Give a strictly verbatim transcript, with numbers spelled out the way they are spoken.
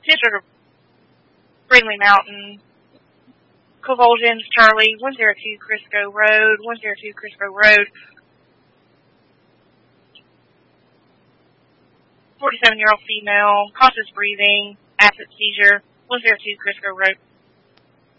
District of Brindley Mountain. Convulsions, Charlie, one oh two Crisco Road, one oh two Crisco Road. forty-seven-year-old female, cautious breathing, acid seizure, one oh two Crisco Road.